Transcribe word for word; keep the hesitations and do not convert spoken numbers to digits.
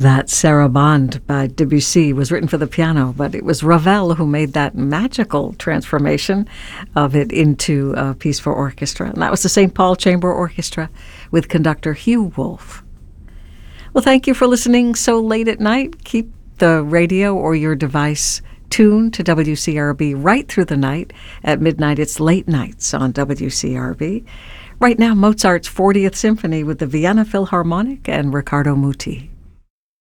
That Sarabande by Debussy was written for the piano, but it was Ravel who made that magical transformation of it into a piece for orchestra. And that was the Saint Paul Chamber Orchestra with conductor Hugh Wolf. Well, thank you for listening so late at night. Keep the radio or your device tuned to W C R B right through the night. At midnight, it's Late Nights on W C R B. Right now, Mozart's fortieth Symphony with the Vienna Philharmonic and Riccardo Muti.